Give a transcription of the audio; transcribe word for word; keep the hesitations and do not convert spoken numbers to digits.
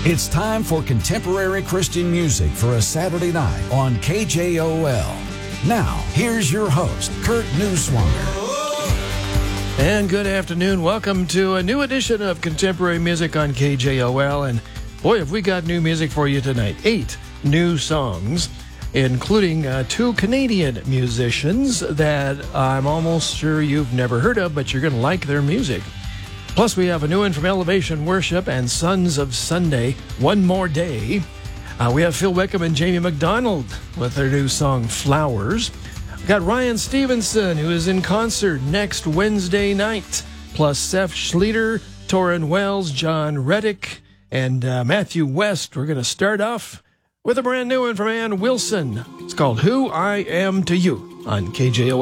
It's time for contemporary Christian music for a Saturday night on K J O L. Now, here's your host, Kurt Newswanger. And good afternoon. Welcome to a new edition of Contemporary Music on K J O L. And boy, have we got new music for you tonight. Eight new songs, including uh, two Canadian musicians that I'm almost sure you've never heard of, but you're going to like their music. Plus, we have a new one from Elevation Worship and Sons of Sunday, One More Day. Uh, we have Phil Wickham and Jamie McDonald with their new song, Flowers. We've got Ryan Stevenson, who is in concert next Wednesday night, plus Seth Schleter, Torrin Wells, John Reddick, and uh, Matthew West. We're going to start off with a brand new one from Ann Wilson. It's called Who I Am to You on K J O L.